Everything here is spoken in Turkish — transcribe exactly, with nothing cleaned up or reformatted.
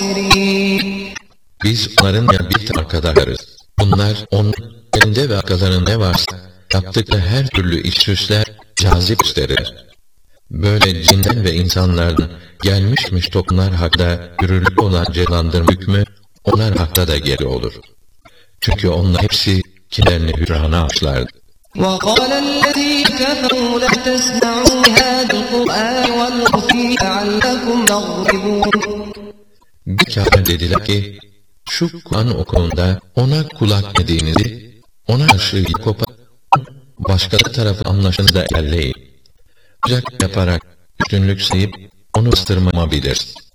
خاسرين. Biz onların ya bir arkadarız. Bunlar onun elinde ve arkalarında ne varsa yaptıkları her türlü iş süsler, cazip gösterir. Böyle cinden ve insanlardan gelmişmiş toplumlar hakkında yürürlük olan cezalandırma hükmü onlar hakta da geri olur. Çünkü onlar hepsi kendilerini hüsrana açlardı. وقال الذين كفروا لا تسمعوا لهذا القرآن والغوا فيه لعلكم تغلبون. Bir kâfir dediler ki, şu Kur'an okulunda ona kulak dediğinizi, ona karşı kopar, başka tarafı anlaşınızda elleyin. Ancak yaparak üstünlük sayıp onu bastırmamabilirsiniz.